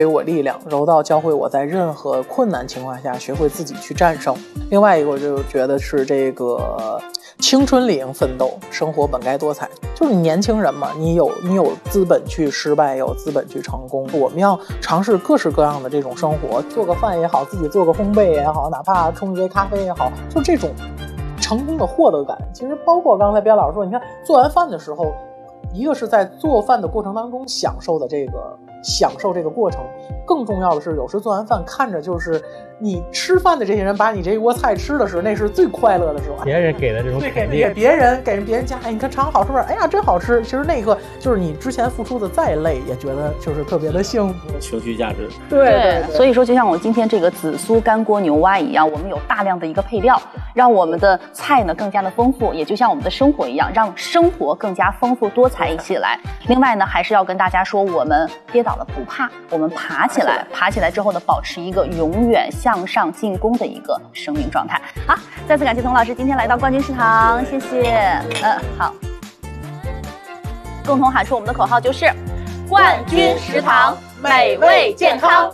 给我力量，柔道教会我在任何困难情况下学会自己去战胜。另外一个我就觉得是这个青春理应奋斗，生活本该多彩。就是你年轻人嘛，你有资本去失败，有资本去成功。我们要尝试各式各样的这种生活，做个饭也好，自己做个烘焙也好，哪怕冲一杯咖啡也好，就这种成功的获得感。其实包括刚才边老师说，你看做完饭的时候，一个是在做饭的过程当中享受这个过程，更重要的是有时做完饭看着就是你吃饭的这些人把你这一锅菜吃的时候，那是最快乐的时候。 别人给的这种肯定， 给别人家，哎，你看尝好吃不是？哎呀，真好吃！其实那个就是你之前付出的再累，也觉得就是特别的幸福， 情绪价值。 对，所以说就像我今天这个紫苏干锅牛蛙一样，我们有大量的一个配料，让我们的菜呢更加的丰富，也就像我们的生活一样，让生活更加丰富多彩起来。另外呢，还是要跟大家说，我们跌倒了不怕，我们爬起来之后呢，保持一个永远向上进攻的一个生命状态。好，再次感谢童老师今天来到冠军食堂，谢谢。好，共同喊出我们的口号就是冠军食堂，美味健康。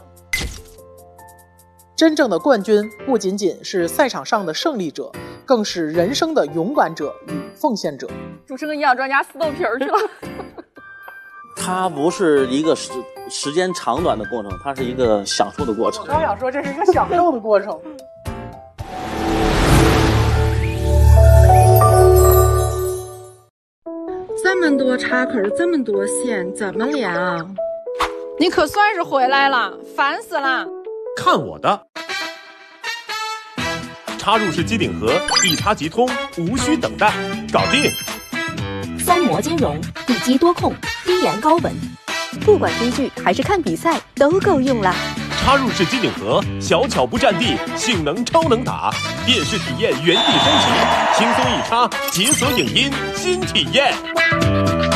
真正的冠军不仅仅是赛场上的胜利者，更是人生的勇敢者与奉献者。 主持人营养专家撕豆皮儿去了。 它不是一个时间长短的过程，它是一个享受的过程。 我刚想说这是一个享受的过程。 这么多插口，这么多线，怎么连啊？ 你可算是回来了，烦死了！ 看我的！插入式机顶盒，一插即通，无需等待，搞定！ 三模兼容，一机多控，低盐高稳，不管追剧还是看比赛都够用了。 插入式机顶盒，小巧不占地，性能超能打，电视体验原地升级，轻松一插，解锁影音新体验。